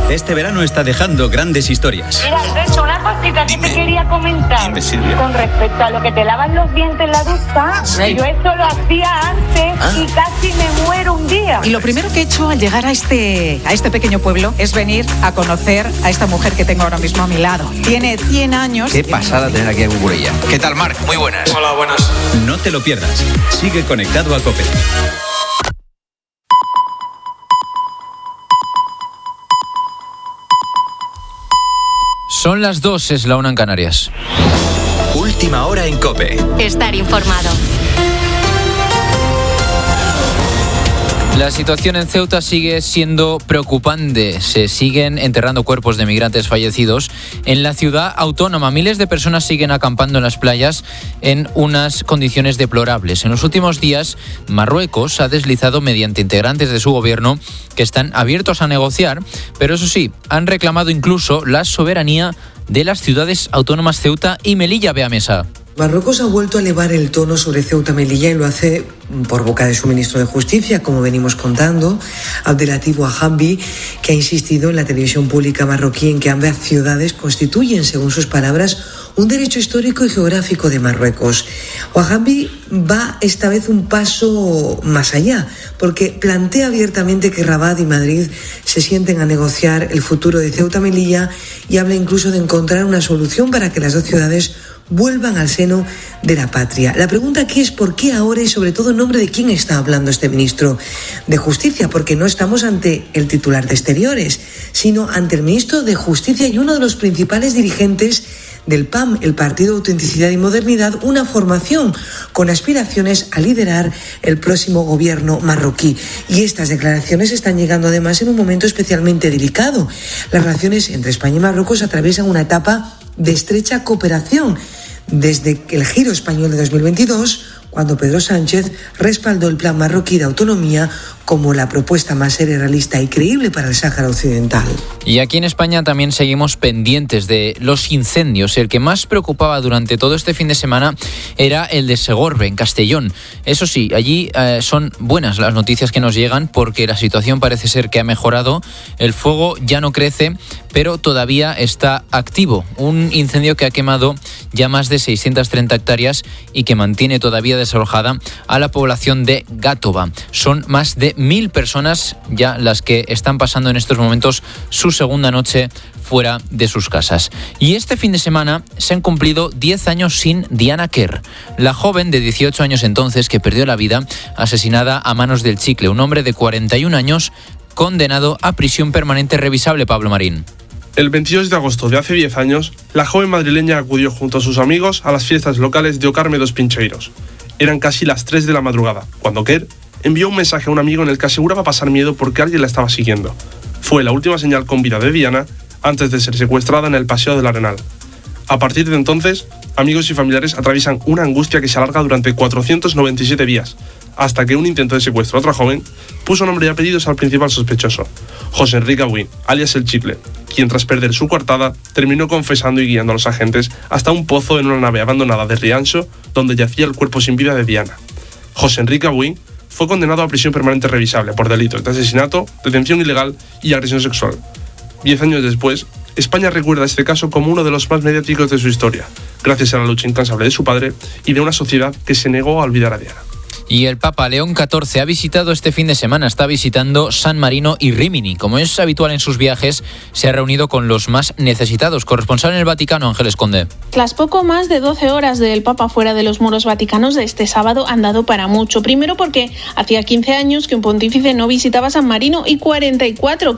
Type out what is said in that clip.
Este verano está dejando grandes historias. Mira, Alberto, una cosita que te quería comentar. Dime, Silvia. Con respecto a lo que te lavas los dientes en la ducha, Sí. yo eso lo hacía antes y casi me muero un día. Y lo primero que he hecho al llegar a este pequeño pueblo es venir a conocer a esta mujer que tengo ahora mismo a mi lado. Tiene 100 años. Qué pasada tener aquí a Cucurella. ¿Qué tal, Marc? Muy buenas. Hola, buenas. No te lo pierdas. Sigue conectado a COPE. Son las 2, es la 1 en Canarias. Última hora en COPE. Estar informado. La situación en Ceuta sigue siendo preocupante. Se siguen enterrando cuerpos de migrantes fallecidos en la ciudad autónoma. Miles de personas siguen acampando en las playas en unas condiciones deplorables. En los últimos días, Marruecos ha deslizado mediante integrantes de su gobierno que están abiertos a negociar, pero eso sí, han reclamado incluso la soberanía de las ciudades autónomas Ceuta y Melilla. Bea Mesa. Marruecos ha vuelto a elevar el tono sobre Ceuta y Melilla y lo hace por boca de su ministro de Justicia, como venimos contando, Abdelatif Ouahabi, que ha insistido en la televisión pública marroquí en que ambas ciudades constituyen, según sus palabras, un derecho histórico y geográfico de Marruecos. Ouahabi va esta vez un paso más allá, porque plantea abiertamente que Rabat y Madrid se sienten a negociar el futuro de Ceuta y Melilla y habla incluso de encontrar una solución para que las dos ciudades vuelvan al seno de la patria. La pregunta aquí es por qué ahora y sobre todo en nombre de quién está hablando este ministro de Justicia, porque no estamos ante el titular de Exteriores, sino ante el ministro de Justicia y uno de los principales dirigentes del PAM, el Partido de Autenticidad y Modernidad, una formación con aspiraciones a liderar el próximo gobierno marroquí. Y estas declaraciones están llegando además en un momento especialmente delicado. Las relaciones entre España y Marruecos atraviesan una etapa de estrecha cooperación desde el giro español de 2022, cuando Pedro Sánchez respaldó el plan marroquí de autonomía como la propuesta más seria, realista y creíble para el Sáhara Occidental. Y aquí en España también seguimos pendientes de los incendios. El que más preocupaba durante todo este fin de semana era el de Segorbe, en Castellón. Eso sí, allí son buenas las noticias que nos llegan porque la situación parece ser que ha mejorado. El fuego ya no crece, pero todavía está activo. Un incendio que ha quemado ya más de 630 hectáreas y que mantiene todavía desalojada a la población de Gátova. Son más de 1.000 personas ya las que están pasando en estos momentos su segunda noche fuera de sus casas. Y este fin de semana se han cumplido 10 años sin Diana Quer, la joven de 18 años entonces que perdió la vida asesinada a manos del Chicle, un hombre de 41 años condenado a prisión permanente revisable. Pablo Marín. El 22 de agosto de hace 10 años, la joven madrileña acudió junto a sus amigos a las fiestas locales de Ocarme dos Pincheiros. Eran casi las 3 de la madrugada, cuando Quer envió un mensaje a un amigo en el que aseguraba pasar miedo porque alguien la estaba siguiendo. Fue la última señal con vida de Diana antes de ser secuestrada en el Paseo del Arenal. A partir de entonces, amigos y familiares atraviesan una angustia que se alarga durante 497 días, hasta que un intento de secuestro a otra joven puso nombre y apellidos al principal sospechoso, José Enrique Agüín, alias El Chicle, quien tras perder su coartada terminó confesando y guiando a los agentes hasta un pozo en una nave abandonada de Rianxo, donde yacía el cuerpo sin vida de Diana. José Enrique Agüín fue condenado a prisión permanente revisable por delitos de asesinato, detención ilegal y agresión sexual. 10 años después, España recuerda este caso como uno de los más mediáticos de su historia, gracias a la lucha incansable de su padre y de una sociedad que se negó a olvidar a Diana. Y el Papa León XIV ha visitado este fin de semana, está visitando San Marino y Rímini. Como es habitual en sus viajes, se ha reunido con los más necesitados. Corresponsal en el Vaticano, Ángeles Conde. Tras poco más de 12 horas del Papa fuera de los muros vaticanos de este sábado han dado para mucho. Primero porque hacía 15 años que un pontífice no visitaba San Marino y 44